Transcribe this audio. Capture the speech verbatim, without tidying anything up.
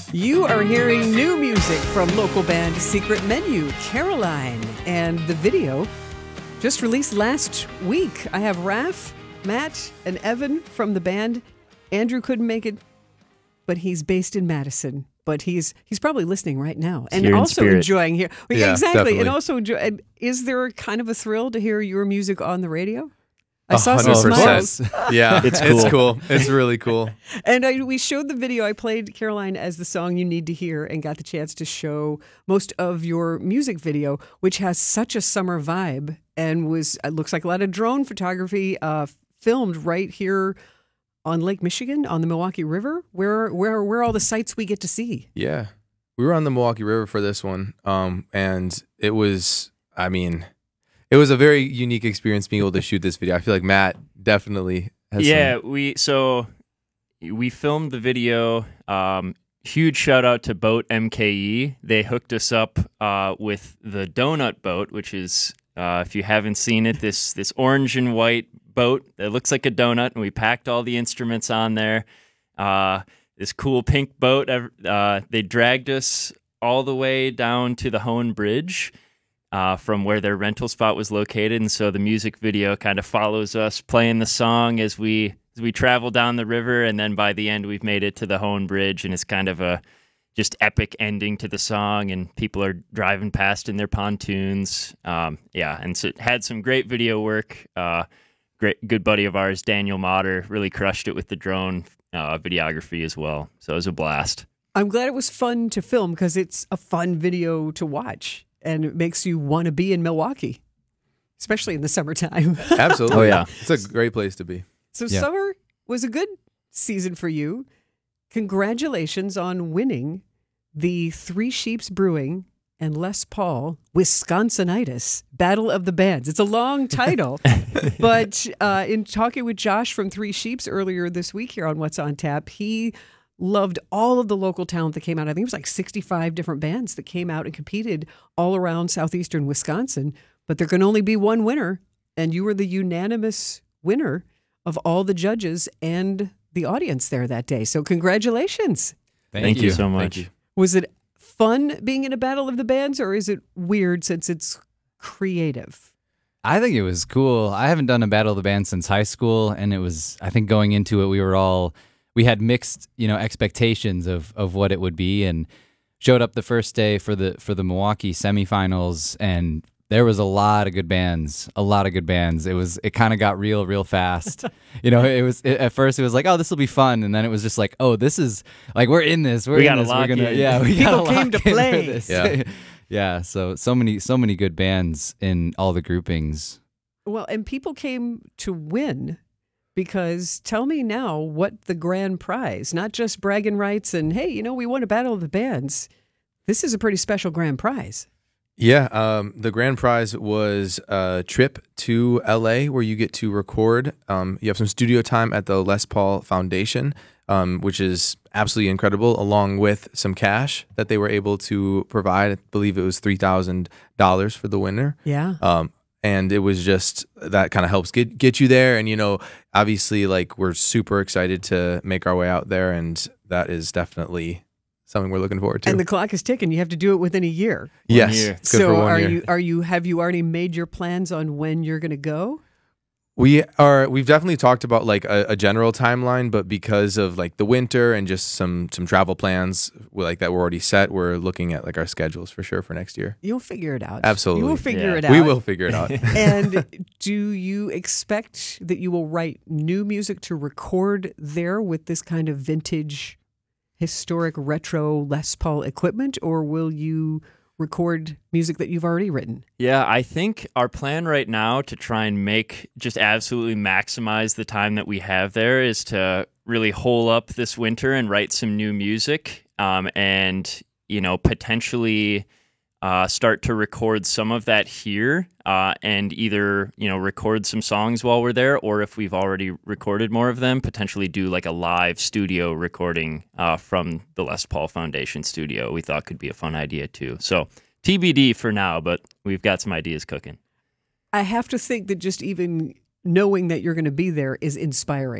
You are hearing new music from local band Secret Menu, Caroline, and the video just released last week. I have Raph, Matt, and Evan from the band. Andrew couldn't make it, but he's based in Madison. But he's he's probably listening right now and Here in also spirit. enjoying here. Yeah, exactly, definitely. and also enjoy, and is there kind of a thrill to hear your music on the radio? I A saw hundred some percent. smiles. Yeah, It's it's cool. cool. It's really cool. And I, we showed the video. I played Caroline as the song you need to hear and got the chance to show most of your music video, which has such a summer vibe and was, it looks like a lot of drone photography uh, filmed right here on Lake Michigan on the Milwaukee River. Where, where, where are all the sights we get to see? Yeah, we were on the Milwaukee River for this one, um, and it was, I mean, it was a very unique experience being able to shoot this video. I feel like Matt definitely has Yeah, some, we so we filmed the video. Um, huge shout out to Boat M K E. They hooked us up uh, with the Donut Boat, which is uh, if you haven't seen it, this this orange and white boat that looks like a donut, and we packed all the instruments on there. Uh, this cool pink boat. Uh, they dragged us all the way down to the Hone Bridge. Uh, from where their rental spot was located, and so the music video kind of follows us playing the song as we as we travel down the river, and then by the end we've made it to the Hone Bridge, and it's kind of a just epic ending to the song, and people are driving past in their pontoons. Um, yeah, and so it had some great video work. Uh, great, good buddy of ours, Daniel Motter, really crushed it with the drone uh, videography as well. So it was a blast. I'm glad it was fun to film because it's a fun video to watch. And it makes you want to be in Milwaukee, especially in the summertime. absolutely. Oh, yeah. It's a great place to be. So Yeah. summer was a good season for you. Congratulations on winning the Three Sheeps Brewing and Les Paul Wisconsinitis Battle of the Bands. It's a long title, but uh, in talking with Josh from Three Sheeps earlier this week here on What's on Tap, he loved all of the local talent that came out. I think it was like sixty-five different bands that came out and competed all around southeastern Wisconsin. But there can only be one winner, and you were the unanimous winner of all the judges and the audience there that day. So congratulations. Thank, you. so much. Thank you. Was it fun being in a battle of the bands, or is it weird since it's creative? I think it was cool. I haven't done a Battle of the Band since high school, and it was, I think going into it, we were all, we had mixed, you know, expectations of, of what it would be, and showed up the first day for the for the Milwaukee semifinals, and there was a lot of good bands, a lot of good bands. It was, it kind of got real, real fast. You know, it was, it, at first it was like, oh, this will be fun. And then it was just like, oh, this is, like, we're in this. We're We in gotta this. lock We're gonna, in. yeah, we People gotta came lock to in for play. this. Yeah. Yeah, so, so many, so many good bands in all the groupings. Well, and people came to win because tell me now what the grand prize, not just bragging rights and, hey, you know, we won a Battle of the Bands. This is a pretty special grand prize. Yeah, um, the grand prize was a trip to L A where you get to record. Um, you have some studio time at the Les Paul Foundation, um, which is absolutely incredible, along with some cash that they were able to provide. I believe it was three thousand dollars for the winner. Yeah. Um, and it was just, that kind of helps get get you there. And, you know, obviously, like, we're super excited to make our way out there, and that is definitely something we're looking forward to. And the clock is ticking. You have to do it within a year. yes, year. it's good So for one are year. you are you have you already made your plans on when you're going to go? We are. We've definitely talked about like a, a general timeline, but because of like the winter and just some some travel plans like that were already set, we're looking at like our schedules for sure for next year. You'll figure it out. Absolutely. You will figure Yeah. it out. We will figure it out. And do you expect that you will write new music to record there with this kind of vintage, historic, retro Les Paul equipment, or will you record music that you've already written? Yeah, I think our plan right now to try and make just absolutely maximize the time that we have there is to really hole up this winter and write some new music, um, and you know potentially uh, start to record some of that here, uh, and either you know record some songs while we're there, or if we've already recorded more of them, potentially do like a live studio recording uh, from the Les Paul Foundation studio. We thought could be a fun idea too. So T B D for now, but we've got some ideas cooking. I have to think that just even knowing that you're going to be there is inspiring.